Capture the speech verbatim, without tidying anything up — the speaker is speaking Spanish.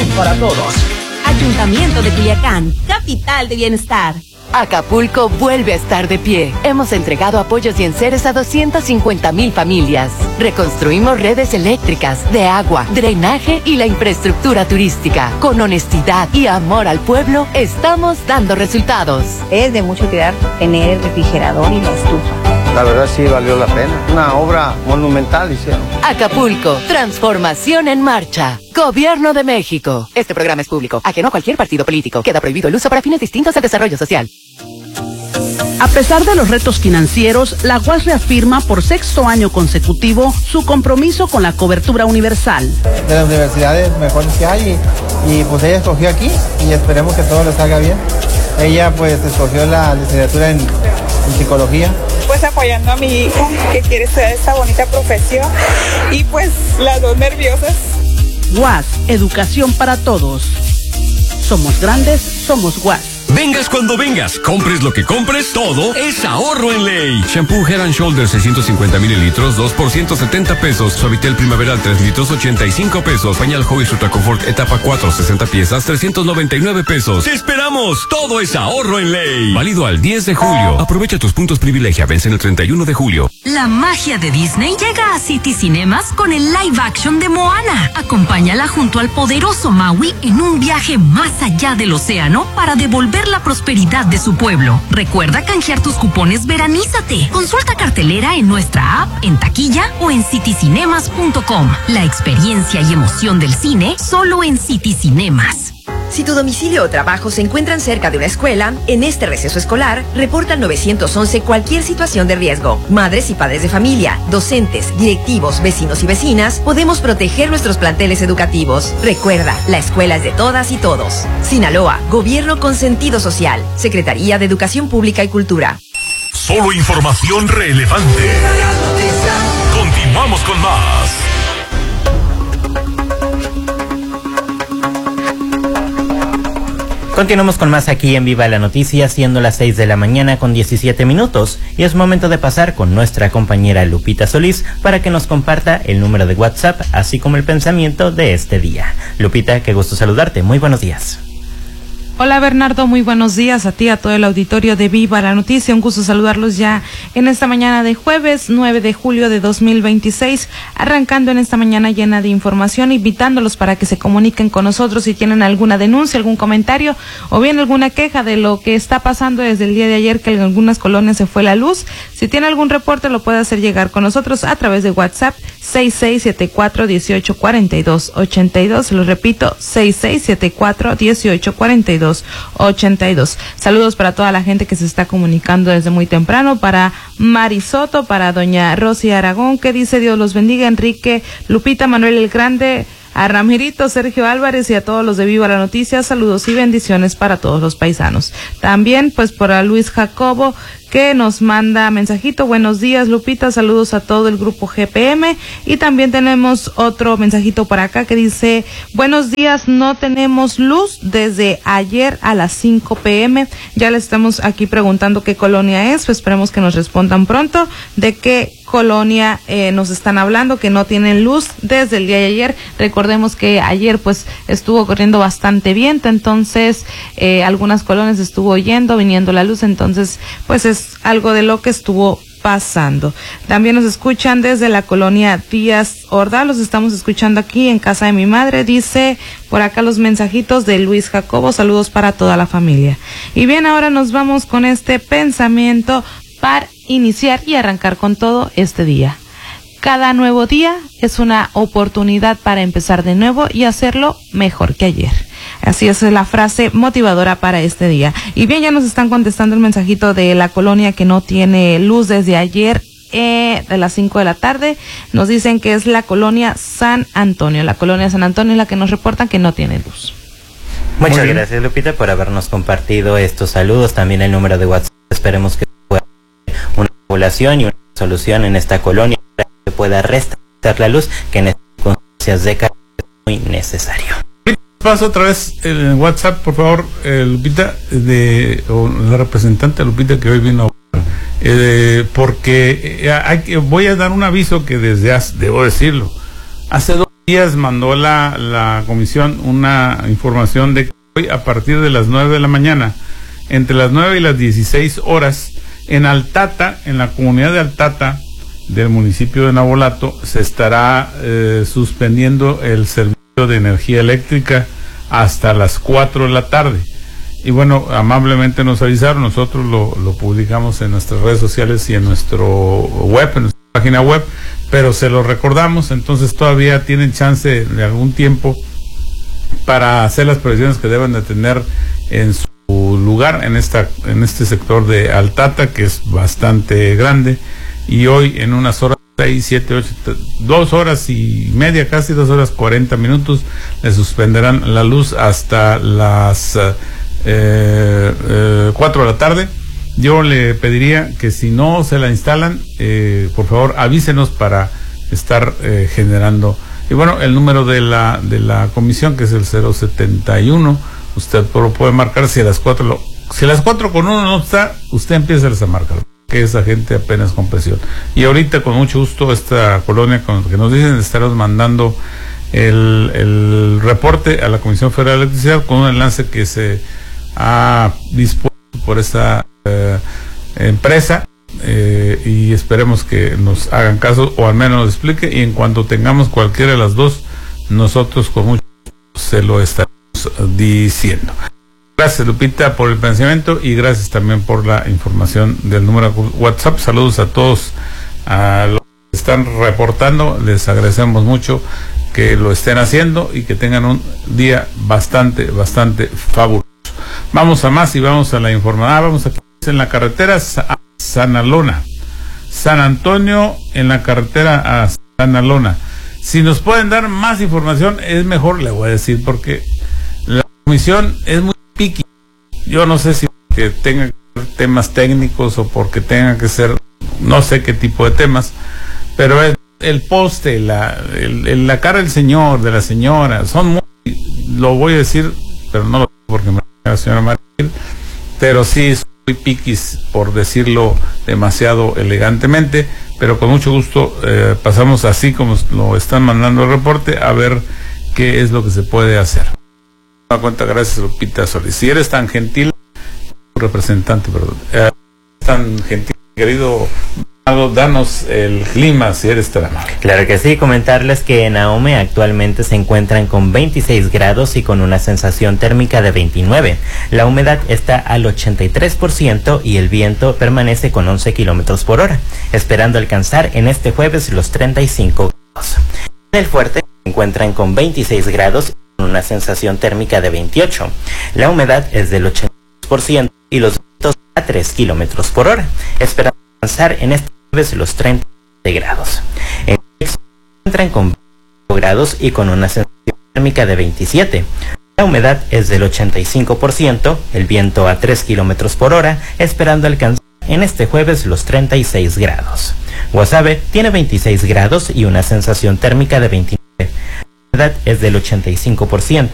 para todos. Ayuntamiento de Culiacán, capital de bienestar. Acapulco vuelve a estar de pie. Hemos entregado apoyos y enseres a doscientas cincuenta mil familias. Reconstruimos redes eléctricas, de agua, drenaje y la infraestructura turística. Con honestidad y amor al pueblo, estamos dando resultados. Es de mucha utilidad tener el refrigerador y la estufa. La verdad sí valió la pena. Una obra monumental hicieron. Acapulco, transformación en marcha. Gobierno de México. Este programa es público, ajeno a cualquier partido político. Queda prohibido el uso para fines distintos al desarrollo social. A pesar de los retos financieros, la U A S reafirma por sexto año consecutivo su compromiso con la cobertura universal. De las universidades mejores que hay y, y pues ella escogió aquí y esperemos que todo le salga bien. Ella pues escogió la licenciatura en, en psicología. Pues apoyando a mi hija que quiere estudiar esta bonita profesión y pues las dos nerviosas. U A S, educación para todos. Somos grandes, somos U A S. Vengas cuando vengas, compres lo que compres, todo es ahorro en ley. Shampoo Head and Shoulders seiscientos cincuenta mililitros, dos por ciento setenta pesos. Suavitel Primaveral tres litros, ochenta y cinco pesos. Pañal Huggies Ultra Comfort etapa cuatro, sesenta piezas, trescientos noventa y nueve pesos. ¡Te esperamos! Todo es ahorro en ley. Válido al diez de julio. Aprovecha tus puntos privilegia, vence el treinta y uno de julio. La magia de Disney llega a City Cinemas con el live action de Moana. Acompáñala junto al poderoso Maui en un viaje más allá del océano para devolver la prosperidad de su pueblo. Recuerda canjear tus cupones Veranízate. Consulta cartelera en nuestra app, en taquilla o en city cinemas punto com. La experiencia y emoción del cine solo en City Cinemas. Si tu domicilio o trabajo se encuentran cerca de una escuela, en este receso escolar, reporta al nueve once cualquier situación de riesgo. Madres y padres de familia, docentes, directivos, vecinos y vecinas, podemos proteger nuestros planteles educativos. Recuerda, la escuela es de todas y todos. Sinaloa, Gobierno con sentido social. Secretaría de Educación Pública y Cultura. Solo información relevante. Continuamos con más. Continuamos con más aquí en Viva la Noticia, siendo las seis de la mañana con diecisiete minutos, y es momento de pasar con nuestra compañera Lupita Solís para que nos comparta el número de WhatsApp, así como el pensamiento de este día. Lupita, qué gusto saludarte, muy buenos días. Hola Bernardo, muy buenos días a ti, a todo el auditorio de Viva la Noticia. Un gusto saludarlos ya en esta mañana de jueves nueve de julio de dos mil veintiséis, arrancando en esta mañana llena de información, invitándolos para que se comuniquen con nosotros si tienen alguna denuncia, algún comentario o bien alguna queja de lo que está pasando desde el día de ayer, que en algunas colonias se fue la luz. Si tiene algún reporte lo puede hacer llegar con nosotros a través de WhatsApp seis seis siete cuatro, uno ocho cuatro dos, ocho dos. Lo repito, seis seis siete cuatro, uno ocho cuatro dos, ochenta y dos. Saludos para toda la gente que se está comunicando desde muy temprano, para Mari Soto, para doña Rosy Aragón, que dice Dios los bendiga, Enrique, Lupita, Manuel el Grande, a Ramirito, Sergio Álvarez y a todos los de Viva la Noticia, saludos y bendiciones para todos los paisanos. También pues para Luis Jacobo, que nos manda mensajito, buenos días Lupita, saludos a todo el grupo G P M. Y también tenemos otro mensajito por acá que dice, buenos días, no tenemos luz desde ayer a las cinco pm, ya le estamos aquí preguntando qué colonia es, pues esperemos que nos respondan pronto de qué colonia eh, nos están hablando, que no tienen luz desde el día de ayer. Recordemos que ayer pues estuvo corriendo bastante viento, entonces eh, algunas colonias estuvo yendo, viniendo la luz, entonces pues es algo de lo que estuvo pasando. También nos escuchan desde la colonia Díaz Ordaz, los estamos escuchando aquí en casa de mi madre, dice por acá los mensajitos de Luis Jacobo, saludos para toda la familia. Y bien, ahora nos vamos con este pensamiento para iniciar y arrancar con todo este día. Cada nuevo día es una oportunidad para empezar de nuevo y hacerlo mejor que ayer. Así es la frase motivadora para este día. Y bien, ya nos están contestando el mensajito de la colonia que no tiene luz desde ayer eh, de las cinco de la tarde. Nos dicen que es la colonia San Antonio. La colonia San Antonio es la que nos reportan que no tiene luz. Muchas gracias Lupita por habernos compartido estos saludos. También el número de WhatsApp. Esperemos que pueda haber una población y una solución en esta colonia para que pueda restablecer la luz, que en estas circunstancias de calor es muy necesario. Paso otra vez el WhatsApp, por favor, eh, Lupita, de, o la representante Lupita que hoy vino, eh, porque eh, hay, voy a dar un aviso que desde hace, debo decirlo, hace dos días mandó la, la comisión una información de que hoy a partir de las nueve de la mañana, entre las nueve y las dieciséis horas, en Altata, en la comunidad de Altata del municipio de Navolato, se estará eh, suspendiendo el servicio de energía eléctrica hasta las cuatro de la tarde. Y bueno, amablemente nos avisaron, nosotros lo, lo publicamos en nuestras redes sociales y en nuestro web, en nuestra página web, pero se lo recordamos, entonces todavía tienen chance de algún tiempo para hacer las previsiones que deben de tener en su lugar, en esta, en este sector de Altata, que es bastante grande, y hoy en unas horas, seis, siete, ocho, dos horas y media, casi dos horas cuarenta minutos, le suspenderán la luz hasta las uh, eh, eh, cuatro de la tarde. Yo le pediría que si no se la instalan, eh, por favor avísenos para estar eh, generando. Y bueno, el número de la de la comisión, que es el cero setenta y uno, usted lo puede marcar. Si a las cuatro lo, si a las cuatro con uno no está, usted empieza a marcar, que esa gente apenas con presión. Y ahorita con mucho gusto esta colonia con que nos dicen, estaremos mandando el, el reporte a la Comisión Federal de Electricidad con un enlace que se ha dispuesto por esta eh, empresa, eh, y esperemos que nos hagan caso o al menos nos explique, y en cuanto tengamos cualquiera de las dos, nosotros con mucho gusto se lo estaremos diciendo. Gracias, Lupita, por el pensamiento, y gracias también por la información del número WhatsApp. Saludos a todos a los que están reportando, les agradecemos mucho que lo estén haciendo y que tengan un día bastante, bastante fabuloso. Vamos a más y vamos a la información. Ah, vamos aquí en la carretera a Sanalona, San Antonio, en la carretera a Sanalona. Si nos pueden dar más información es mejor, le voy a decir, porque la comisión es muy piqui. Yo no sé si que tenga que ser temas técnicos o porque tenga que ser no sé qué tipo de temas, pero es el poste, la, el, el, la cara del señor, de la señora, son muy, lo voy a decir, pero no lo digo porque me la señora María, pero sí es muy piquis, por decirlo demasiado elegantemente, pero con mucho gusto eh, pasamos así como lo están mandando el reporte a ver qué es lo que se puede hacer. Una cuenta, gracias, Lupita Solís. Si eres tan gentil, representante, perdón, eh, tan gentil, querido, danos el clima, si eres tan amable. Claro que sí, comentarles que en Ahome actualmente se encuentran con veintiséis grados y con una sensación térmica de veintinueve. La humedad está al ochenta y tres por ciento y el viento permanece con once kilómetros por hora, esperando alcanzar en este jueves los treinta y cinco grados. En el Fuerte se encuentran con veintiséis grados y con una sensación térmica de veintiocho. La humedad es del ochenta y tres por ciento y los vientos a tres kilómetros por hora, esperando alcanzar en este jueves los treinta grados. En el se encuentran con veinticinco grados y con una sensación térmica de veintisiete. La humedad es del ochenta y cinco por ciento, el viento a tres kilómetros por hora, esperando alcanzar en este jueves los treinta y seis grados. Guasave tiene veintiséis grados y una sensación térmica de veintinueve. La humedad es del ochenta y cinco por ciento.